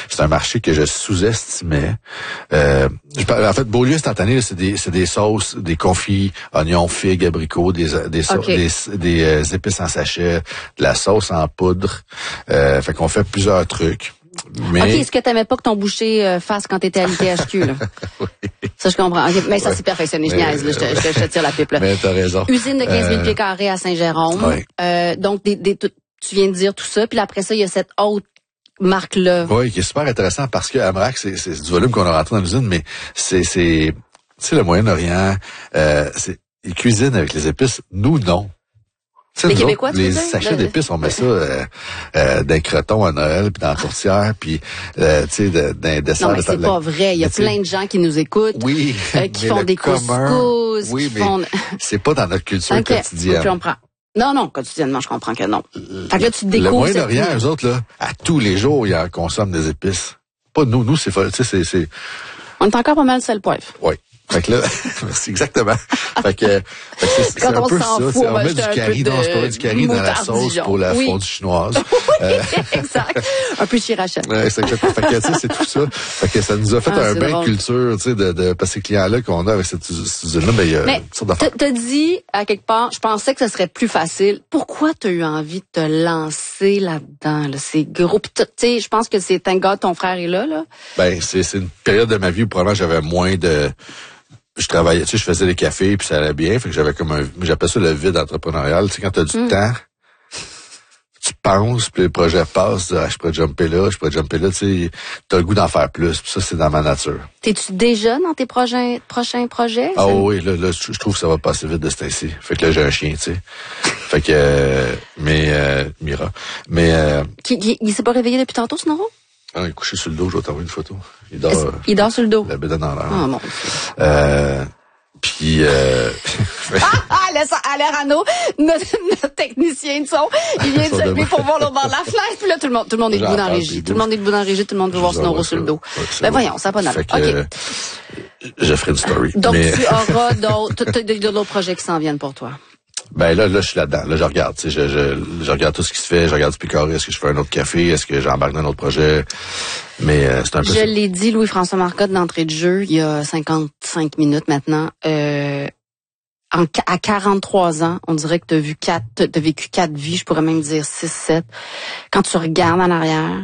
c'est un marché que je sous-estimais. En fait, Beaulieu instantané, là, c'est des sauces, des confits, oignons, figues, abricots, des épices en sachet, de la sauce en poudre. Fait qu'on fait plusieurs trucs. Mais... OK, est-ce que t'aimais pas que ton boucher fasse quand t'étais à l'ITHQ, là? Oui. Ça, je comprends. Okay, mais ça, c'est perfectionné. Je niaise, là. Je te tire la pipe, là. Mais t'as raison. Usine de 15 000 pieds carrés à Saint-Jérôme. Oui. Donc, tu viens de dire tout ça. Puis après ça, il y a cette autre marque-là. Oui, qui est super intéressant parce que Amrak, c'est du volume qu'on a rentré dans l'usine, mais c'est le Moyen-Orient. Ils cuisinent avec les épices. Nous, non. Les Québécois, tu veux les dire? sachets d'épices, on met ça d'un croton à Noël, puis dans la tourtière, puis tu sais, d'un dessert. Non, mais c'est pas vrai. Il y a plein de gens qui nous écoute, oui, qui font des couscous, oui, qui mais font... c'est pas dans notre culture quotidienne. Je comprends. Non, quotidiennement, je comprends que non. Fait que là, tu découvres... Le Moyen-Orient, eux autres, là, à tous les jours, ils en consomment des épices. Pas nous. Nous, c'est... On est encore pas mal sel poivre. Oui. Fait que là, merci, exactement. Fait que c'est un peu ça. On met du curry, du curry dans la sauce pour la fondue chinoise. Oui, exact. Un peu de sriracha. Ouais, c'est exactement. Fait que, tu sais, c'est tout ça. Fait que ça nous a fait un bain de culture, tu sais, parce que ces clients-là qu'on a avec cette usine-là, mais il y a une sorte d'affaires. T'as dit, à quelque part, je pensais que ce serait plus facile. Pourquoi t'as eu envie de te lancer là-dedans, là? C'est gros. Pis tu sais, je pense que c'est un gars, ton frère est là. Ben, c'est une période de ma vie où probablement j'avais moins de... Je travaillais, tu sais, je faisais des cafés puis ça allait bien, fait que j'avais comme j'appelle ça le vide entrepreneurial, tu sais, quand t'as du temps, tu penses, puis le projet passe, je pourrais jumper là, tu sais, t'as le goût d'en faire plus, puis ça, c'est dans ma nature. T'es-tu déjà dans tes prochains projets? Ah oui, là, je trouve que ça va passer vite de ce temps-ci. Fait que là, j'ai un chien, tu sais. Fait que, Mira. Mais, il s'est pas réveillé depuis tantôt, ce Noro? Ah, il est couché sur le dos, je vais t'envoyer une photo. Il dort sur le dos. La bédaine dans l'air. Ah, bon. Puis Laisse aller Arnaud, notre technicien de son, il vient de se lever pour voir l'autre bord de la fenêtre, puis là, tout le monde est debout dans la régie. Tout le monde est debout dans la régie, tout le monde veut voir son euro sur le dos. Ben voyons, ça n'a pas d'allure. OK. Je ferai une story. Donc, tu auras d'autres projets qui s'en viennent pour toi. Ben là, je suis là-dedans. Là, je regarde. Tu sais, je regarde tout ce qui se fait. Je regarde du picoré. Est-ce que je fais un autre café? Est-ce que j'embarque dans un autre projet? Mais c'est un peu... Je l'ai dit, Louis-François Marcotte, d'entrée de jeu, il y a 55 minutes maintenant. À 43 ans, on dirait que t'as vécu 4 vies, je pourrais même dire 6, 7. Quand tu regardes en arrière,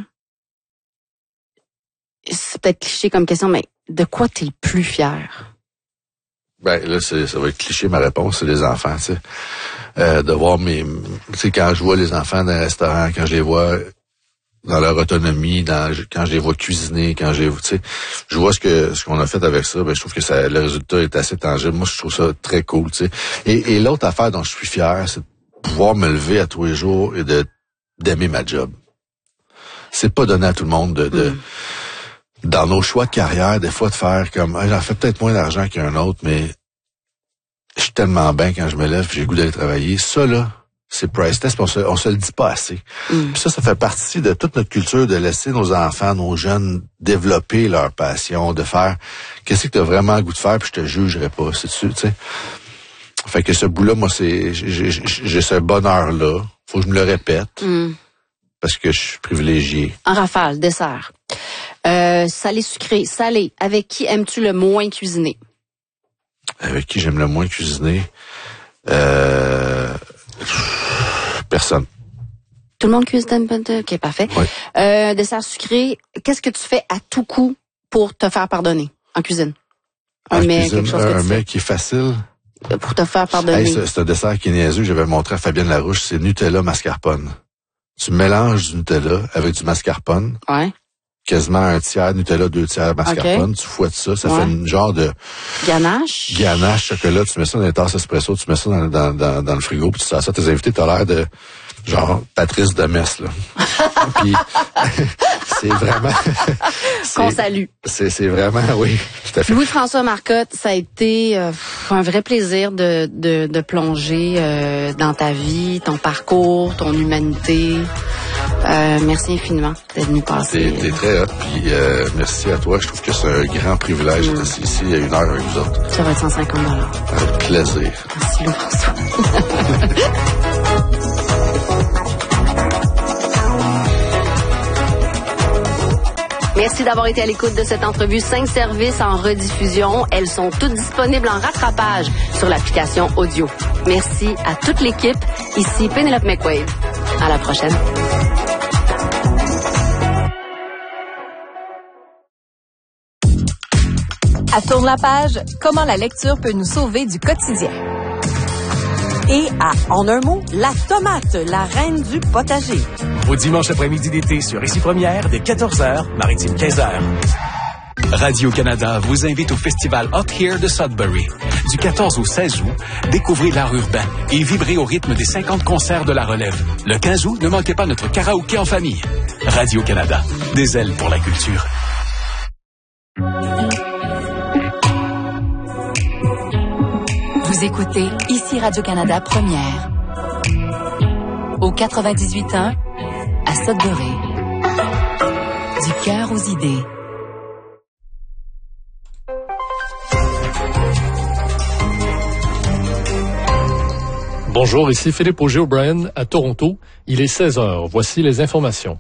c'est peut-être cliché comme question, mais de quoi t'es le plus fier? Ben là, ça va être cliché ma réponse, c'est les enfants, tu sais. De voir tu sais, quand je vois les enfants dans un restaurant, quand je les vois dans leur autonomie, quand je les vois cuisiner, quand je les vois, tu sais, je vois ce qu'on a fait avec ça, ben je trouve que le résultat est assez tangible. Moi, je trouve ça très cool, tu sais. Et l'autre affaire dont je suis fier, c'est de pouvoir me lever à tous les jours et d'aimer ma job. C'est pas donné à tout le monde dans nos choix de carrière, des fois, de faire comme, j'en fais peut-être moins d'argent qu'un autre, mais je suis tellement bien quand je me lève, j'ai le goût d'aller travailler. Ça, là, c'est priceless, on se le dit pas assez. Puis ça fait partie de toute notre culture de laisser nos enfants, nos jeunes développer leur passion, de faire qu'est-ce que tu as vraiment le goût de faire, puis je te jugerai pas, c'est-tu, tu sais. Fait que ce bout-là, moi, j'ai ce bonheur-là. Faut que je me le répète. Parce que je suis privilégié. En rafale, dessert. Salé, sucré, salé. Avec qui aimes-tu le moins cuisiner? Avec qui j'aime le moins cuisiner? Personne. Tout le monde cuisine? OK, parfait. Oui. Dessert sucré, qu'est-ce que tu fais à tout coup pour te faire pardonner en cuisine? Un mets qui est facile? Pour te faire pardonner. Hey, c'est un dessert qui est niaiseux, j'avais montré à Fabienne Larouche, c'est Nutella mascarpone. Tu mélanges du Nutella avec du mascarpone. Ouais. Quasiment un tiers Nutella, 2 tiers mascarpone. Okay. Tu fouettes ça fait une genre de... Ganache. Ganache, chocolat. Tu mets ça dans les tasses espresso, tu mets ça dans le frigo, puis tu sers ça. Tes invités, t'as l'air de... genre Patrice de Metz, là. Puis, c'est vraiment... qu'on salue. C'est vraiment, oui, tout à fait. Louis-François Marcotte, ça a été un vrai plaisir de plonger dans ta vie, ton parcours, ton humanité. Merci infiniment d'être venu passer. T'es très hot, puis merci à toi. Je trouve que c'est un grand privilège d'être ici il y a 1 heure avec vous autres. Ça va être 150 $. Avec plaisir. Merci Louis-François. Merci d'avoir été à l'écoute de cette entrevue 5 services en rediffusion. Elles sont toutes disponibles en rattrapage sur l'application audio. Merci à toute l'équipe. Ici Pénélope McQuaid. À la prochaine. À Tourne la page, comment la lecture peut nous sauver du quotidien. Et à En un mot, la tomate, la reine du potager. Au dimanche après-midi d'été sur Ici Première, dès 14h, Maritime 15h. Radio-Canada vous invite au festival Up Here de Sudbury. Du 14 au 16 août, découvrez l'art urbain et vibrez au rythme des 50 concerts de la relève. Le 15 août, ne manquez pas notre karaoké en famille. Radio-Canada, des ailes pour la culture. Vous écoutez Ici Radio-Canada Première. Au 98.1, à Sudbury. Du cœur aux idées. Bonjour, ici Philippe Auger-O'Brien à Toronto. Il est 16h. Voici les informations.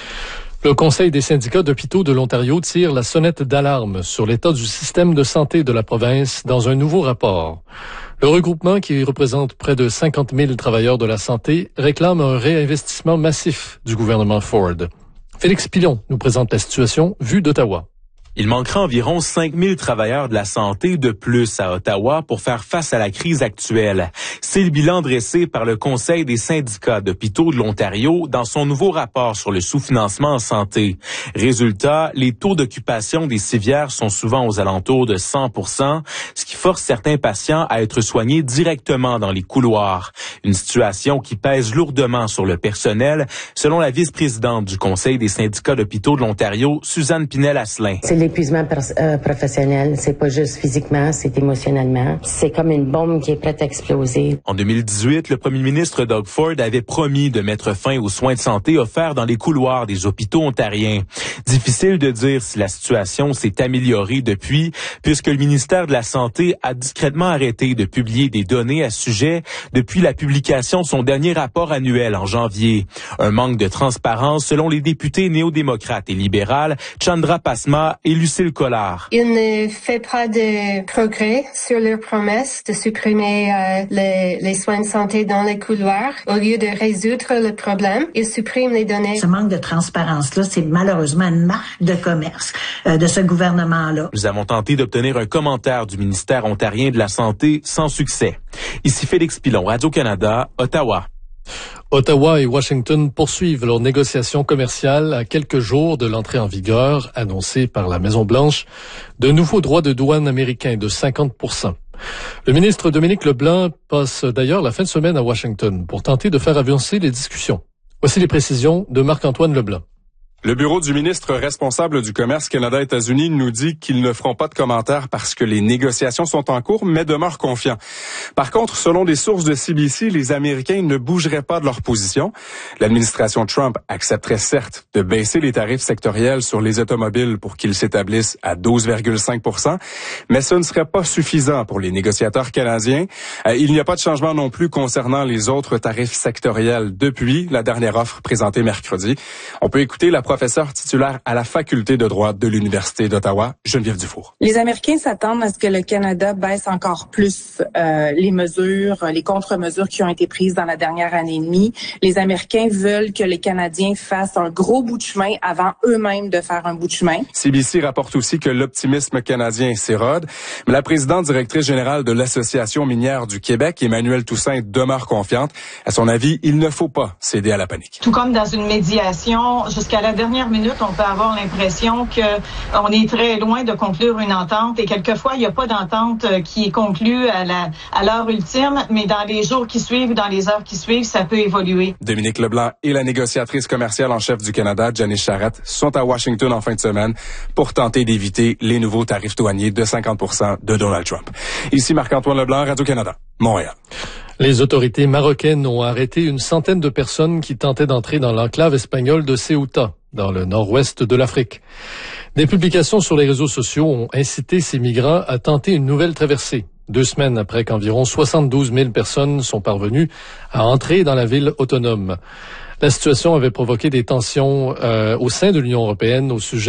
Le Conseil des syndicats d'hôpitaux de l'Ontario tire la sonnette d'alarme sur l'état du système de santé de la province dans un nouveau rapport. Le regroupement, qui représente près de 50 000 travailleurs de la santé, réclame un réinvestissement massif du gouvernement Ford. Félix Pilon nous présente la situation vue d'Ottawa. Il manquera environ 5 000 travailleurs de la santé de plus à Ottawa pour faire face à la crise actuelle. C'est le bilan dressé par le Conseil des syndicats d'hôpitaux de l'Ontario dans son nouveau rapport sur le sous-financement en santé. Résultat, les taux d'occupation des civières sont souvent aux alentours de 100%, ce qui force certains patients à être soignés directement dans les couloirs. Une situation qui pèse lourdement sur le personnel, selon la vice-présidente du Conseil des syndicats d'hôpitaux de l'Ontario, Suzanne Pinel-Asselin. L'épuisement professionnel, c'est pas juste physiquement, c'est émotionnellement. C'est comme une bombe qui est prête à exploser. En 2018, le premier ministre Doug Ford avait promis de mettre fin aux soins de santé offerts dans les couloirs des hôpitaux ontariens. Difficile de dire si la situation s'est améliorée depuis, puisque le ministère de la Santé a discrètement arrêté de publier des données à ce sujet depuis la publication de son dernier rapport annuel en janvier. Un manque de transparence selon les députés néo-démocrates et libérales Chandra Pasma et Lucille Collard. Il ne fait pas de progrès sur leur promesse de supprimer les soins de santé dans les couloirs. Au lieu de résoudre le problème, il supprime les données. Ce manque de transparence-là, c'est malheureusement une marque de commerce de ce gouvernement-là. Nous avons tenté d'obtenir un commentaire du ministère ontarien de la Santé sans succès. Ici Félix Pilon, Radio-Canada, Ottawa. Ottawa et Washington poursuivent leurs négociations commerciales à quelques jours de l'entrée en vigueur, annoncée par la Maison-Blanche, de nouveaux droits de douane américains de 50%. Le ministre Dominique Leblanc passe d'ailleurs la fin de semaine à Washington pour tenter de faire avancer les discussions. Voici les précisions de Marc-Antoine Leblanc. Le bureau du ministre responsable du commerce Canada-États-Unis nous dit qu'ils ne feront pas de commentaires parce que les négociations sont en cours, mais demeurent confiants. Par contre, selon des sources de CBC, les Américains ne bougeraient pas de leur position. L'administration Trump accepterait certes de baisser les tarifs sectoriels sur les automobiles pour qu'ils s'établissent à 12,5 %, mais ce ne serait pas suffisant pour les négociateurs canadiens. Il n'y a pas de changement non plus concernant les autres tarifs sectoriels depuis la dernière offre présentée mercredi. On peut écouter la professeure titulaire à la faculté de droit de l'Université d'Ottawa, Geneviève Dufour. Les Américains s'attendent à ce que le Canada baisse encore plus les mesures, les contre-mesures qui ont été prises dans la dernière année et demie. Les Américains veulent que les Canadiens fassent un gros bout de chemin avant eux-mêmes de faire un bout de chemin. CBC rapporte aussi que l'optimisme canadien s'érode, mais la présidente directrice générale de l'Association minière du Québec, Emmanuelle Toussaint, demeure confiante. À son avis, il ne faut pas céder à la panique. Tout comme dans une médiation, jusqu'à la dernière minute, on peut avoir l'impression qu'on est très loin de conclure une entente et quelquefois, il n'y a pas d'entente qui est conclue à l'heure ultime, mais dans les jours qui suivent, dans les heures qui suivent, ça peut évoluer. Dominique Leblanc et la négociatrice commerciale en chef du Canada, Janice Charette, sont à Washington en fin de semaine pour tenter d'éviter les nouveaux tarifs douaniers de 50% de Donald Trump. Ici Marc-Antoine Leblanc, Radio-Canada, Montréal. Les autorités marocaines ont arrêté une centaine de personnes qui tentaient d'entrer dans l'enclave espagnole de Ceuta, dans le nord-ouest de l'Afrique. Des publications sur les réseaux sociaux ont incité ces migrants à tenter une nouvelle traversée, 2 semaines après qu'environ 72 000 personnes sont parvenues à entrer dans la ville autonome. La situation avait provoqué des tensions au sein de l'Union européenne au sujet